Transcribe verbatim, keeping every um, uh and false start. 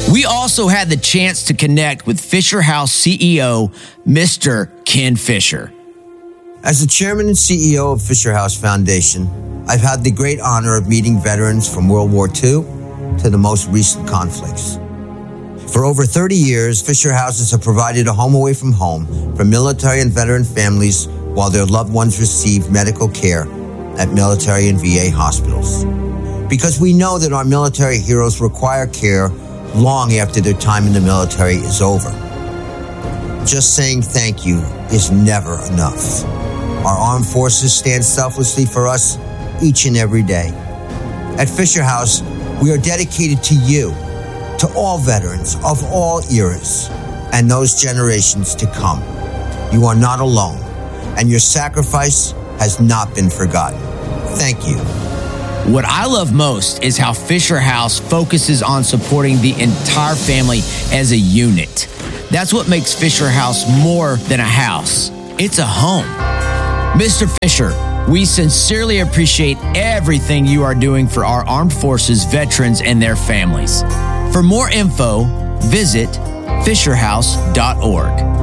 We also had the chance to connect with Fisher House C E O, Mister Ken Fisher. As the chairman and C E O of Fisher House Foundation, I've had the great honor of meeting veterans from World War Two to the most recent conflicts. For over thirty years, Fisher Houses have provided a home away from home for military and veteran families while their loved ones receive medical care at military and V A hospitals. Because we know that our military heroes require care long after their time in the military is over. Just saying thank you is never enough. Our armed forces stand selflessly for us each and every day. At Fisher House, we are dedicated to you, to all veterans of all eras, and those generations to come. You are not alone, and your sacrifice has not been forgotten. Thank you. What I love most is how Fisher House focuses on supporting the entire family as a unit. That's what makes Fisher House more than a house. It's a home. Mister Fisher, we sincerely appreciate everything you are doing for our armed forces, veterans, and their families. For more info, visit fisher house dot org.